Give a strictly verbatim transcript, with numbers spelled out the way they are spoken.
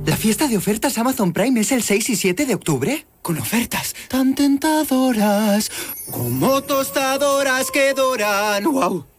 ¿La fiesta de ofertas Amazon Prime es el seis y siete de octubre? Con ofertas tan tentadoras como tostadoras que doran. ¡Wow!